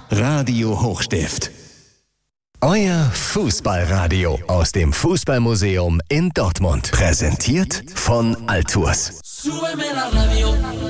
Radio Hochstift. Euer Fußballradio aus dem Fußballmuseum in Dortmund. Präsentiert von Altours. Súbeme la radio.